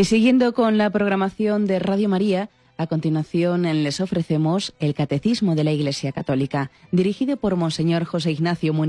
Y siguiendo con la programación de Radio María, a continuación les ofrecemos el Catecismo de la Iglesia Católica, dirigido por Monseñor José Ignacio Muniz.